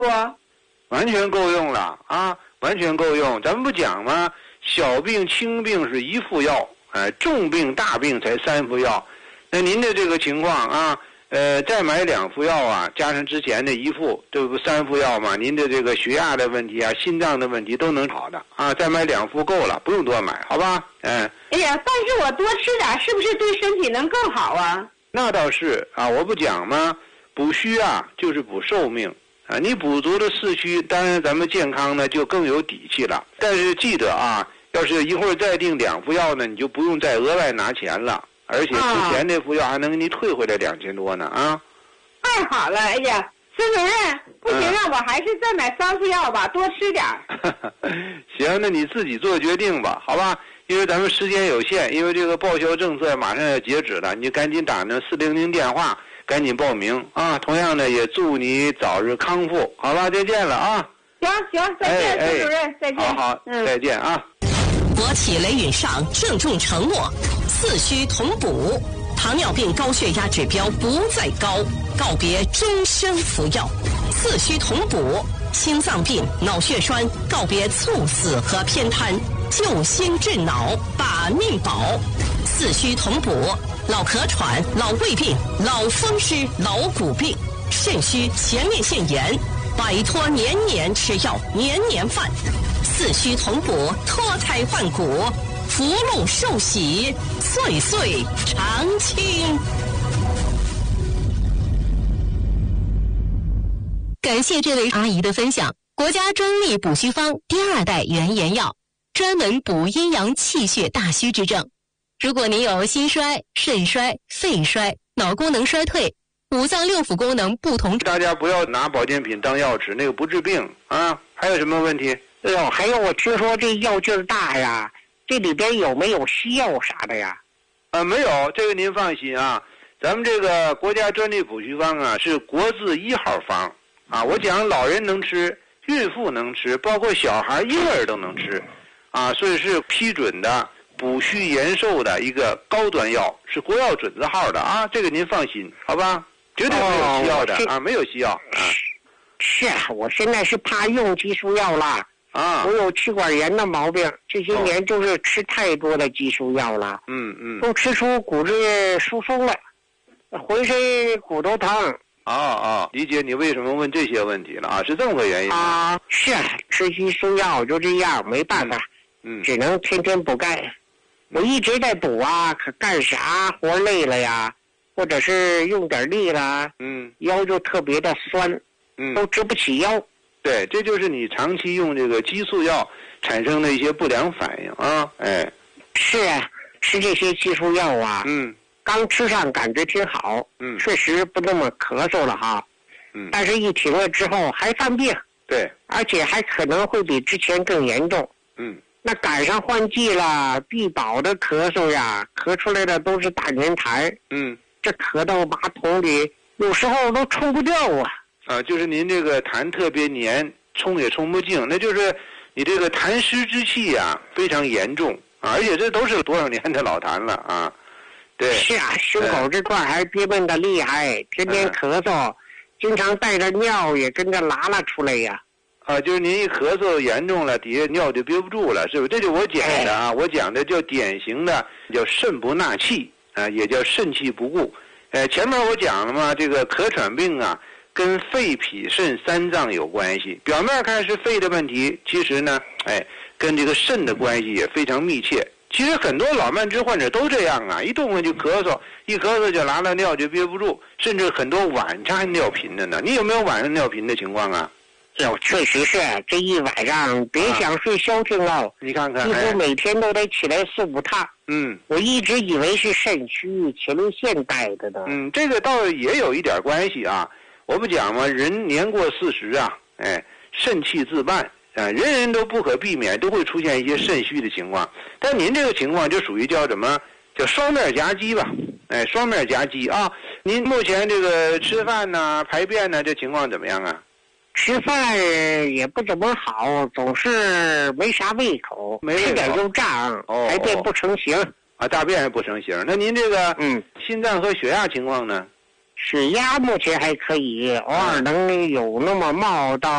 不？ 完全够用了啊，完全够用。咱们不讲吗？小病轻病是1副药，重病大病才3副药。那您的这个情况啊，再买2副药啊，加上之前的1副，这不3副药嘛？您的这个血压的问题啊，心脏的问题都能好的啊。再买2副够了，不用多买，好吧？ 哎呀，但是我多吃点，是不是对身体能更好啊？ 那倒是啊，我不讲吗？补虚啊，就是补寿命。啊，你补足了4虚，当然咱们健康呢就更有底气了。但是记得啊，要是一会儿再订2副药呢，你就不用再额外拿钱了，而且之前那副药还能给你退回来2000多呢啊！ 太好了，哎呀，孙主任，不行，让我还是再买3副药吧，多吃点。 行，那你自己做决定吧，好吧？因为咱们时间有限，因为这个报销政策马上要截止了，你赶紧打那400电话。赶紧报名啊！同样呢，也祝你早日康复。好了，再见了啊！ 行，再见，孙主任，再见。 好，再见啊！ 国企雷允上郑重承诺，4虚同补，糖尿病高血压指标不再高，告别终生服药；4虚同补，心脏病、脑血栓告别猝死和偏瘫，救心治脑，把命保；4虚同补。老咳喘、老胃病、老风湿、老骨病、肾虚、前列腺炎，摆脱年年吃药、年年犯；4虚同补，脱胎换骨，福禄寿喜，岁岁常青。感谢这位阿姨的分享。国家专利补虚方第2代原研药，专门补阴阳气血大虚之症。如果您有心衰、肾衰、肺衰、脑功能衰退、5脏6腑功能不同， 大家不要拿保健品当药吃，那个不治病啊。还有什么问题？ 哎呦，还有我听说这药劲儿大呀，这里边有没有西药啥的呀？ 没有，这个您放心啊。咱们这个国家专利补虚方啊，是国字1号方啊。我讲老人能吃，孕妇能吃，包括小孩、婴儿都能吃啊，所以是批准的。补虚延寿的一个高端药，是国药准字号的啊，这个您放心，好吧？绝对没有西药的啊，没有西药啊。 是啊，我现在是怕用激素药了啊，我有气管炎的毛病，这些年就是吃太多的激素药了，都吃出骨质疏松了，浑身骨头疼。 理解你为什么问这些问题了啊？是这么个原因啊？是吃激素药就这样，没办法，只能天天补钙。我一直在补啊，可干啥活累了呀，或者是用点力了，腰就特别的酸，都直不起腰。 对，这就是你长期用这个激素药产生的一些不良反应啊。 是啊，吃这些激素药啊，刚吃上感觉挺好，确实不那么咳嗽了哈，但是一停了之后还犯病， 对， 而且还可能会比之前更严重，那赶上换季了，必保的咳嗽呀，咳出来的都是大粘痰。这咳到马桶里，有时候都冲不掉啊。 就是您这个痰特别黏，冲也冲不净，那就是你这个痰湿之气呀，非常严重啊，而且这都是多少年的老痰了啊。对。 是啊，胸口这块还憋闷的厉害，天天咳嗽，经常带着尿也跟着拉了出来呀。 就是您一咳嗽严重了，底下尿就憋不住了，是不是？这就我讲的啊，我讲的叫典型的叫肾不纳气啊，也叫肾气不固。前面我讲了嘛，这个咳喘病啊，跟肺脾肾3脏有关系。表面看是肺的问题，其实呢，跟这个肾的关系也非常密切。其实很多老慢支患者都这样啊，一动了就咳嗽，一咳嗽就拉了尿就憋不住，甚至很多晚上尿频的呢。你有没有晚上尿频的情况啊？ 确实是，这一晚上别想睡消停了， 你看看， 几乎每天都得起来4、5趟。我一直以为是肾虚前列腺带的呢。 这个倒也有一点关系啊。我不讲嘛，人年过40啊，肾气自伴啊，人人都不可避免都会出现一些肾虚的情况。但您这个情况就属于叫什么？叫双面夹击吧。双面夹击啊。您目前这个吃饭呢、排便呢，这情况怎么样啊？ 吃饭也不怎么好，总是没啥胃口，吃点就胀，排便不成形啊，大便还不成形。那您这个心脏和血压情况呢？ 血压目前还可以，偶尔能有那么冒到